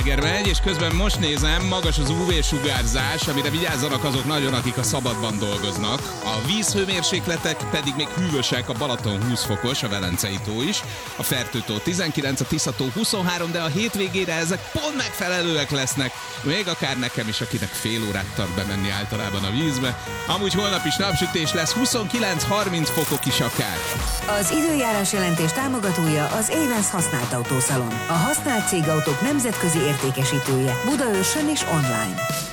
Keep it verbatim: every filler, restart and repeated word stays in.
megy, és közben most nézem, magas az ú vé-sugárzás, amire vigyázzanak azok nagyon, akik a szabadban dolgoznak. A vízhőmérsékletek pedig még hűvösek, a Balaton húsz fokos, a Velencei tó is, a Fertő-tó tizenkilenc, a Tisza-tó huszonhárom, de a hétvégére ezek pont megfelelőek lesznek, még akár nekem is, akinek fél órát tart bemenni általában a vízbe. Amúgy holnap is napsütés lesz, huszonkilenc-harminc fokok is akár. Az időjárás jelentés támogatója az Évensz használt autószalon. A használt cégautók nemzetközi értékesítője Budaörsön és online.